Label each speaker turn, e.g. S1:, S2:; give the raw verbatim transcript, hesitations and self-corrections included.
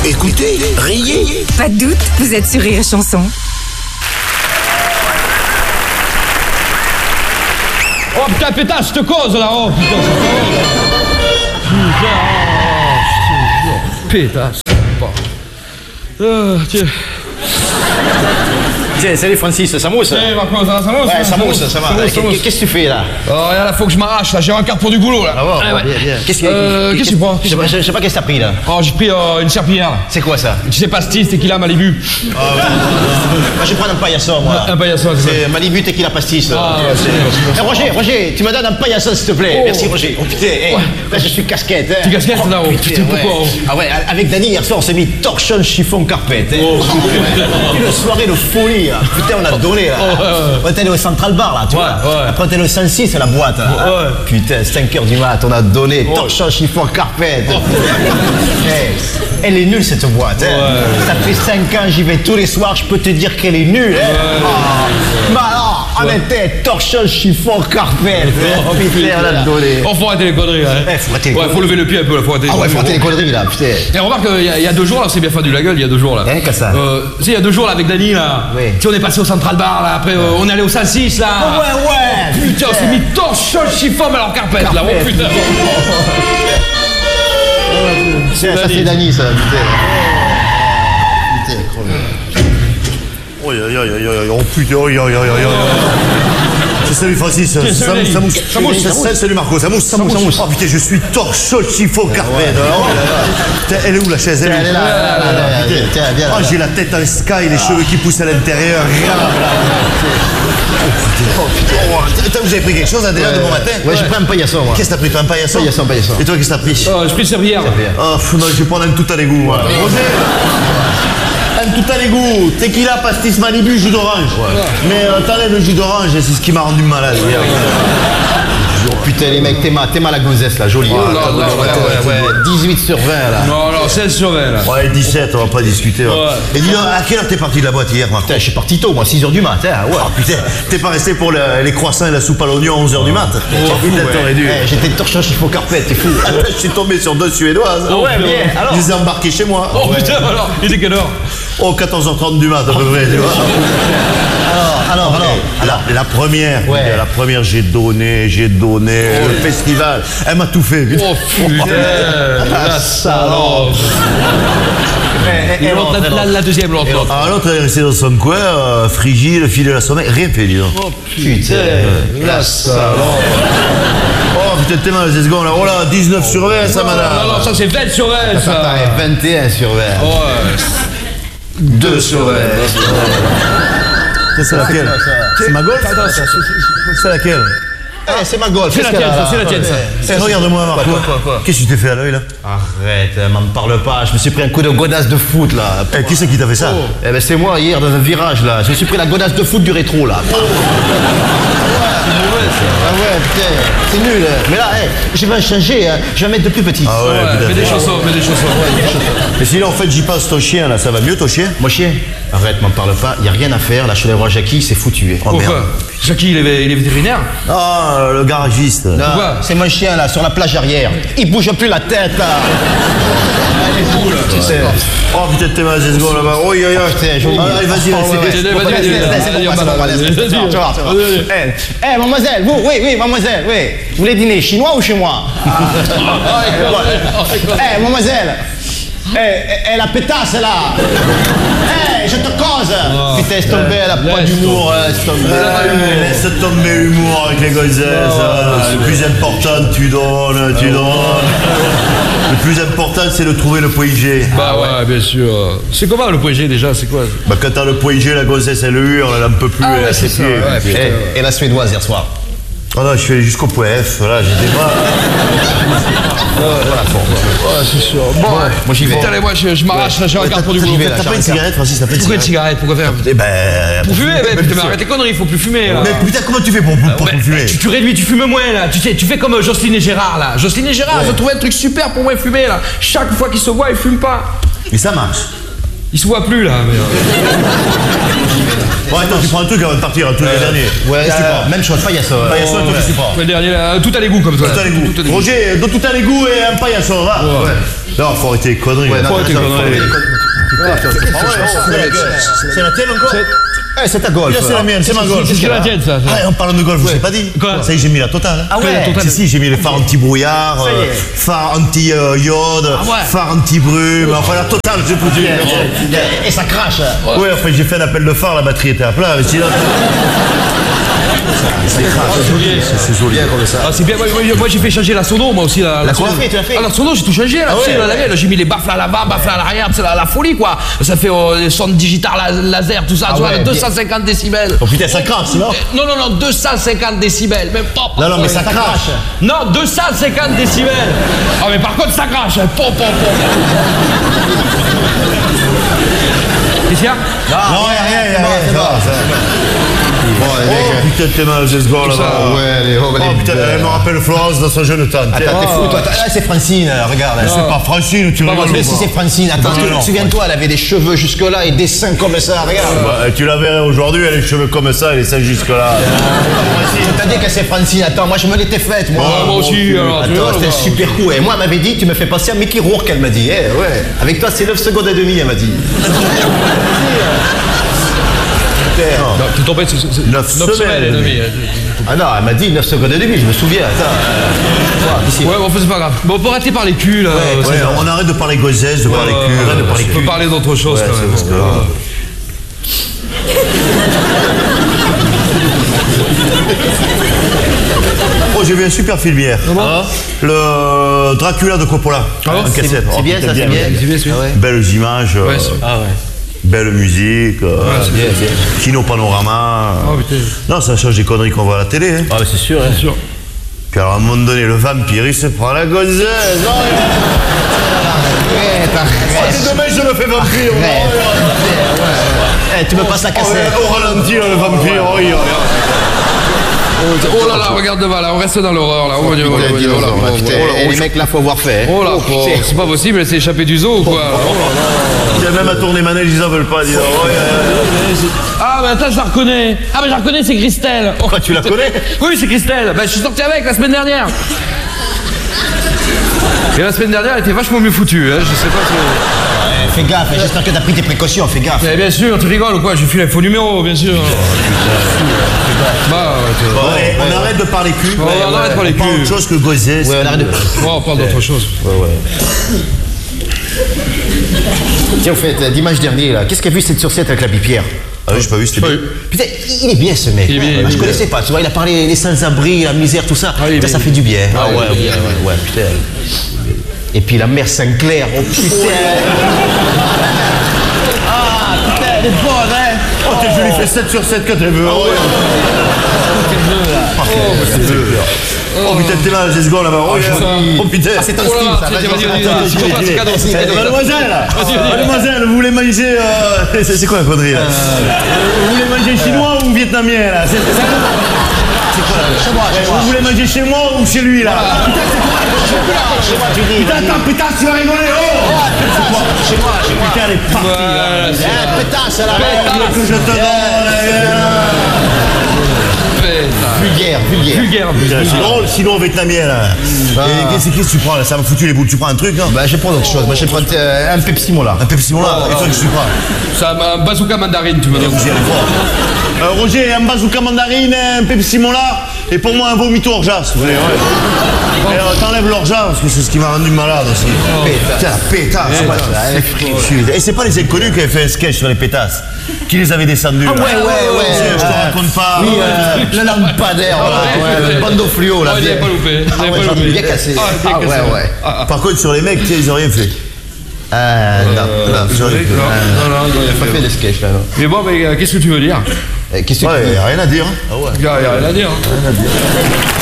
S1: Écoutez, riez.
S2: Pas de doute, vous êtes sur Rire et Chanson.
S3: Oh putain, pétasse, je te cause là. Oh putain, c'est pétasse. Euh, tiens.
S4: Tiens, salut Francis, ça mousse?
S3: Eh, bah, comment ça va, ça mousse?
S4: Ouais, ça mousse, ça va. Qu'est-ce que tu fais là?
S3: Oh, regarde là, faut que je m'arrache là, j'ai un quart pour du boulot là.
S4: Ah bon,
S3: ah, ouais.
S4: bien, bien. Qu'est-ce que
S3: euh, qu'est-ce que tu prends?
S4: Je sais pas, je sais pas qu'est-ce que t'as pris là.
S3: Oh, j'ai pris euh, une serpillière là.
S4: C'est quoi ça?
S3: Tu sais, pastis, tequila, Malibu.
S4: Ah ouais. Moi, je vais prendre un paillasson, moi.
S3: Un paillasson,
S4: c'est Malibu, tequila, pastis.
S3: Ah, ouais, c'est...
S4: Eh, Roger, Roger, tu me donnes un paillasson s'il te plaît.
S3: Oh.
S4: Merci Roger. Oh putain, hey, ouais. Là je suis casquette. Hein.
S3: Tu casquette oh, là, oh putain, putain pourquoi
S4: ouais.
S3: oh.
S4: Ah ouais, avec Dany hier soir on s'est mis torchon chiffon carpette. Hein. Oh, une soirée de folie là. Putain, on a donné là. Oh, ouais, ouais. On était allé au Central Bar là, tu
S3: ouais,
S4: vois.
S3: Ouais.
S4: Après on était allé au cent six à la boîte là. Ouais. Putain, cinq heures du mat, on a donné oh. torchon chiffon carpette. Oh. Hey, elle est nulle cette boîte. Hein. Ouais. Ça fait cinq ans, j'y vais tous les soirs, je peux te dire qu'elle est nulle. Hein. Ouais. Oh. Mais alors, on était torchon chiffon carpette. Oh, putain, on a donné.
S3: Oh, faut arrêter les conneries là.
S4: Eh, faut arrêter les
S3: ouais, faut lever le pied un peu là, faut arrêter.
S4: Ah ouais, faut arrêter les conneries là, putain.
S3: Et remarque, il y, y a deux jours là, c'est bien fendu la gueule, il y a deux jours là.
S4: Hein, qu'est-ce ça?
S3: Euh, tu sais, il y a deux jours là avec Dany là.
S4: Oui.
S3: Tu sais, on est passé au Central Bar là, après euh, on est allé au cent six là.
S4: Oh, ouais, ouais.
S3: Putain, on s'est mis torchon chiffon mais alors carpette, carpette là, oh putain.
S4: C'est ça, c'est Dany ça, putain. Putain, crevé.
S5: Oh, aïe, aïe, aïe, aïe, oh putain, aïe, aïe, aïe, aïe. C'est salut Francis, ça mousse, ça mousse, ça mousse, salut Marco, ça mousse, ça mousse, ça mousse. Oh putain, je suis torchon chiffon carpette. Elle est où la chaise? Elle est là. Oh, j'ai la tête en sky, les cheveux qui poussent à l'intérieur. Oh putain, vous avez pris quelque chose là déjà de bon matin?
S4: Ouais, j'ai pris un paillasson moi.
S5: Qu'est-ce que t'as pris toi? Un paillasson?
S4: Paillasson, paillasson.
S5: Et toi, qu'est-ce que t'as pris?
S3: Oh, j'ai pris une servière.
S5: Oh, non, je vais prendre un tout à l'égout moi. Roger, un tout à l'égout, tequila, pastis, Malibu, jus d'orange. Mais euh, t'enlèves le jus d'orange, c'est ce qui m'a rendu malade hier.
S4: Oh putain les mecs, t'es mal, t'es mal la gonzesse là, jolie.
S3: Oh là là, ouais, ouais, ouais.
S4: dix-huit sur vingt là.
S3: Non, non, seize sur vingt là.
S5: Ouais, dix-sept, on va pas discuter. Ouais. Et dis donc, à quelle heure t'es parti de la boîte hier, Marco?
S4: Putain, je suis parti tôt, moi, six heures du matin. Ouais.
S5: Oh putain, t'es pas resté pour le, les croissants et la soupe à l'oignon à onze heures du mat?
S4: Oh, fou, ouais. dû. Hey, j'étais torchon chiffon carpette, t'es fou.
S5: Je suis tombé sur deux Suédoises.
S4: Oh, ouais, bien. Alors...
S5: Je les ai embarqués chez moi.
S3: Oh
S5: ouais.
S3: putain, alors, il était quelle heure?
S5: Oh, quatorze heures trente du mat, à peu près, tu vois.
S4: Alors, alors, alors,
S5: alors, la première,
S4: ouais.
S5: la première, j'ai donné, j'ai donné, oh, le oui. festival, elle m'a tout fait.
S3: Oh putain, la salope. Et, et, et l'autre, la, la deuxième, l'autre.
S5: Ah, l'autre, elle est restée dans son coin, euh, frigide, fil de la sommeil, rien fait, dis donc.
S3: Oh putain, la salope.
S5: Oh putain, t'es mal, ces secondes là. Oh là, dix-neuf sur vingt, ça, madame.
S3: Non, non, ça c'est vingt sur vingt, ça.
S4: Ça vingt et un sur vingt.
S3: Ouais.
S4: deux sur vingt.
S5: C'est laquelle? C'est ma golf? C'est laquelle?
S4: Eh, c'est ma golf.
S3: C'est la tienne, ça, c'est la tienne, ça.
S5: Eh, regarde-moi, Marco.
S4: Quoi, quoi, quoi?
S5: Qu'est-ce que tu t'es fait à l'œil, là?
S4: Arrête, m'en parle pas. Je me suis pris un coup de godasse de foot, là.
S5: Eh, qui c'est qui t'a fait ça?
S4: Oh. Eh ben, c'est moi, hier, dans un virage, là. Je me suis pris la godasse de foot du rétro, là. Oh. Ah ouais, putain, c'est nul. Mais là, hey, je vais changer, hein. Je vais mettre de plus petit.
S5: Ah ouais,
S3: ouais mets des chaussons, mets des chaussons. Ouais,
S5: mais sinon, en fait, j'y passe ton chien, là, ça va mieux, ton chien?
S4: Mon chien? Arrête, m'en parle pas, y a rien à faire. Là, je suis allé voir Jackie, c'est foutu.
S3: Oh, merde. Jackie, il est, il est vétérinaire?
S5: Ah, le garagiste.
S4: Pourquoi? C'est mon chien, là, sur la plage arrière. Il bouge plus la tête, là. Elle est cool, tu sais.
S5: Oh putain, t'es mal, ces secondes là-bas. Oh, aïe, aïe, aïe.
S4: Joli.
S5: Allez, vas-y,
S4: vas-y. Tu vois, tu vois. Eh, mademoiselle, vous, oui, oui, mademoiselle, oui. Vous voulez dîner chinois ou chez moi? Eh, mademoiselle. Eh, la pétasse, là. Eh, je te cause. Putain, laisse tomber, elle a pas d'humour, laisse tomber.
S5: Laisse tomber humour avec les gonzesses. Le plus important, tu donnes, tu donnes. Le plus important, c'est de trouver le point G.
S3: Bah ouais, bien sûr. C'est comment le point G déjà? C'est quoi?
S5: Bah quand t'as le point G, la gonzesse, elle hurle, elle en peut plus, elle a ses pieds.
S4: Et la suédoise hier soir?
S5: Oh non, je suis allé jusqu'au point F, voilà, j'étais pas...
S4: Voilà,
S3: ouais, c'est sûr. Bon,
S4: ouais, moi j'y vais.
S3: Putain, moi je, je m'arrache, là, j'ai un quart pour du boulot.
S5: T'as pas une cigarette, Francis? T'as pas une
S3: Pourquoi une cigarette? Pourquoi faire?
S5: Eh ben...
S3: Pour fumer, mais putain, mais arrête tes conneries, faut plus fumer, là.
S5: Mais putain, comment tu fais pour pour fumer?
S3: Tu réduis, tu fumes moins, là. Tu sais, tu fais comme Jocelyne et Gérard, là. Jocelyne et Gérard, ils ont trouvé un truc super pour moins fumer, là. Chaque fois qu'ils se voient, ils fument pas.
S5: Mais ça marche.
S3: Ils se voient plus, là.
S5: Bon, attends, tu prends un truc avant de partir, un truc le dernier.
S4: Ouais, qu'est-ce que tu prends? Même chose, paillasson.
S5: Paillasson, toi, qu'est-ce que tu prends?
S3: Le dernier, tout à l'égout, comme toi.
S5: Tout à l'égout. Roger, tout à l'égout et un paillasson, va. Ouais. Non, faut arrêter les conneries.
S4: Ouais,
S5: là.
S4: non,
S5: Faut arrêter les
S4: non,
S5: conneries.
S4: C'est Eh, c'est ta golf.
S5: C'est la mienne, c'est ma golf.
S3: C'est la tienne, ça.
S5: Ah, en parlant de golf, je vous ai pas dit.
S3: Quoi?
S5: Ça y est, j'ai mis la totale.
S4: Ah ouais.
S5: Si, si, j'ai mis les phares anti-brouillard, euh, phares anti-iode,
S3: ouais.
S5: phares anti-brume, enfin la totale, j'ai foutu.
S4: Et ça crache.
S5: Ouais, enfin j'ai fait un appel de phare, la batterie était à plat, mais sinon.
S3: C'est joli.
S5: C'est joli.
S4: comme ça.
S3: Ah, c'est bien, moi, moi, moi, j'ai fait changer la sono, moi aussi. La,
S4: La
S3: sono.
S4: quoi? Tu l'as fait?
S3: Ah, la sono, j'ai tout changé là,
S5: Ah
S3: tu sais,
S5: ouais,
S3: là, la
S5: ouais.
S3: mienne, j'ai mis les baffles à l'avant, baffles à l'arrière, c'est la, la folie quoi. Ça fait euh, les sons digital la- laser, tout ça,
S4: Ah
S3: tu vois,
S4: ouais,
S3: deux cent cinquante décibels.
S5: Oh putain, ça crache, non?
S3: Non, non, non, deux cent cinquante décibels, même pop.
S5: Non, non, mais ça crache.
S3: Non, deux cent cinquante décibels. Ah, mais par contre, ça crache, hein. Pop, pop, pop. Qu'est-ce qu'il y a?
S5: Non, y'a rien, y'a rien. ça va, ça va.
S4: Bon, les
S5: Oh
S4: mecs.
S5: putain, t'es mal, j'ai ce gars là-bas.
S4: Ouais, les oh,
S5: Oh
S4: les
S5: putain, elle me rappelle Florence dans son jeune temps.
S4: Attends, t'es fou, toi. Là, c'est Francine, là, regarde. là.
S5: C'est pas Francine, tu rigoles.
S4: Mais
S5: ou
S4: si
S5: pas?
S4: c'est Francine, attends,
S5: Non,
S4: tu-
S5: non.
S4: souviens-toi, elle avait des cheveux jusque-là et des seins comme ça, regarde.
S5: Bah, tu la verrais aujourd'hui, elle a les cheveux comme ça, elle est celle jusque-là.
S4: Je t'ai dit que c'est Francine, attends, moi je me l'étais faite, moi.
S3: Ah, moi aussi, alors, tu
S4: Attends,
S3: vois,
S4: c'était
S3: bah,
S4: super cool. Et moi, elle m'avait dit, tu me fais passer à Mickey Rourke, elle m'a dit. Eh, ouais. Avec toi, c'est neuf secondes et demie, elle m'a dit.
S3: Non, t'es tombé sur
S5: Neuf semaines et demie.
S4: Ah non, elle m'a dit neuf secondes et demie, je me souviens. Attends. euh, ici.
S3: Ouais, bon, c'est pas grave. Bon, on peut arrêter par les culs là.
S5: Ouais,
S3: c'est-
S5: on arrête de parler gonzesse, de parler cul, arrête de parler
S3: On peut
S5: cul.
S3: parler d'autre chose
S5: Ouais,
S3: quand
S5: c'est
S3: même.
S5: parce que- Oh, j'ai vu un super film hier.
S3: Ah.
S5: Le Dracula de Coppola.
S3: Ah bon?
S5: En cassette.
S4: C'est
S5: Oh,
S4: bien
S5: putain,
S4: ça, c'est bien.
S3: C'est bien, c'est bien.
S4: Ah ouais.
S5: Belles images, euh,
S3: Ouais, c'est-
S4: Ah ouais.
S5: belle musique, euh,
S3: c'est bien, c'est bien.
S5: Kino Panorama.
S3: Oh putain.
S5: Non, ça change des conneries qu'on voit à la télé. Hein.
S4: Ah, mais c'est sûr, hein.
S3: Sûr.
S5: Puis alors, à un moment donné, le vampire, il se prend la gonzesse. Oh,
S4: Arrête, arrête.
S5: c'est dommage, je le fais vampire.
S4: Eh, tu me passes la
S5: Oh,
S4: cassette.
S5: au ralenti, là, le vampire. Oh, il-
S3: Oh là là, regarde devant là, on reste dans l'horreur là. Oh, mon Dieu, oh là,
S4: Putain,
S3: oh là, oh là,
S4: dinosaure,
S3: oh là,
S4: là, putain.
S3: oh là,
S4: Et les mecs là, faut avoir fait. hein.
S3: Oh là, oh,
S4: putain.
S3: c'est pas possible, elle s'est échappée du zoo ou quoi?
S5: Il y a même à tourner manège, ils en veulent pas. Dis donc. Oh, il y a-
S3: Ah, mais attends, je la reconnais. Ah, mais je la reconnais, c'est Christelle. Oh,
S5: Quoi, tu la connais?
S3: Oui, c'est Christelle. Ben, je suis sorti avec la semaine dernière. Et la semaine dernière, elle était vachement mieux foutue. Hein. Je sais pas si.
S4: Fais gaffe, hein, j'espère que t'as pris tes précautions, fais gaffe.
S3: Mais bien sûr, tu rigoles ou quoi? J'ai filé un faux numéro, bien sûr. Bah, ouais, tu-
S5: Bon, allez, on arrête de parler cul.
S3: Oh, on arrête de parler
S5: On parle
S3: cul.
S5: autre chose que gonzesse.
S4: Ouais, on arrête de.
S3: Bon, on parle d'autre chose.
S4: Tiens, au fait, euh, dimanche dernier, là, qu'est-ce qu'a vu cette sursette avec l'abbé Pierre?
S5: Ah oui, j'ai pas vu, c'était bien.
S4: Putain, il est bien ce mec.
S3: Il est bien,
S4: Ah,
S3: il est
S4: je
S3: bien.
S4: connaissais pas, tu vois, il a parlé des sans-abri, la misère, tout ça.
S3: Ah, il est
S4: Putain,
S3: bien.
S4: ça fait du bien.
S3: Ah, ouais,
S4: ouais,
S3: il est bien,
S4: ouais, ouais, putain. Et puis la mère Sinclair, oh putain. Ah, putain, elle est bonne, hein.
S5: Oh, t'es- je lui fais sept sur sept quand elle veut. Oh, Oh putain, t'es là, j'ai ce gars là-bas. Oh,
S3: ça.
S5: oh putain.
S4: Ah, c'est ton
S3: Oh là
S4: style,
S3: là,
S4: ça.
S3: tiens,
S4: Vas-y,
S3: vas-y,
S4: attends,
S3: vas-y,
S4: attends,
S3: vas-y,
S4: attends,
S3: vas-y,
S4: attends,
S3: vas-y,
S4: attends,
S3: vas-y,
S4: attends,
S3: vas-y.
S5: Mademoiselle,
S3: Vas-y, vas-y.
S5: mademoiselle, vous voulez manger. euh, C'est c'est quoi la connerie là Vous voulez manger chinois ou vietnamien là C'est c'est quoi C'est quoi là
S4: Chez moi, chez moi.
S5: Vous voulez manger chez moi ou chez lui là
S4: Chez moi, tu dis.
S5: Putain,
S4: vas-y.
S5: attends, putain, tu vas rigoler. Oh
S4: Chez moi, chez moi.
S5: Putain, elle est partie là.
S3: Voilà, c'est
S4: Eh, pétasse, là.
S5: Que je te donne.
S3: Putain.
S4: Vulgaire, vulgaire.
S3: Vulgaire,
S5: Putain, C'est drôle, sinon vietnamien là. Et qu'est-ce qu'est-ce que tu prends là Ça me foutu les boules. Tu prends un truc là
S4: Bah, je vais prendre autre chose. Moi, je vais prendre euh, un Pepsi Mola.
S5: Un Pepsi Mola. Et toi, qu'est-ce que tu prends
S3: C'est un bazooka mandarine, tu me donnes.
S5: Vous y allez voir. Euh, Roger, un bazooka mandarine, un Pepsi Mola, et pour moi un vomito orgeas. Vous voulez, ouais. Et euh, t'enlèves l'orgeas parce que c'est ce qui m'a rendu malade aussi. Putain, la pétasse.
S4: Ouais, elle est frite.
S5: Et c'est pas les inconnus qui avaient fait un sketch sur les pétasses, qui les avaient descendus.
S4: Ah,
S5: là.
S4: ouais, ouais, ouais.
S5: Je te raconte pas.
S4: Oui, euh, le lampadaire,
S3: Ah,
S4: là.
S3: ouais,
S4: Ouais,
S3: ouais.
S4: le bandeau fluo, là.
S3: Ah, il
S4: bien.
S3: avait pas loupé. Il
S4: Ah,
S3: avait
S4: ouais,
S3: pas
S4: j'en ai
S3: loupé.
S4: bien cassé.
S3: Ah, bien
S4: Ah,
S3: cassé.
S4: ouais, ouais.
S5: Par contre, sur les mecs, tu sais, ils ont rien fait.
S4: Ah, non, non.
S5: Ils ont rien fait.
S3: Non, non, non, il a
S4: Pas
S3: fait.
S4: fait de sketch, là, non.
S3: Mais bon, mais euh, qu'est-ce que tu veux dire?
S4: Eh, Qu'est-ce que
S5: Ouais,
S4: tu veux
S5: y a rien à dire. hein.
S3: Il y a rien à dire. hein.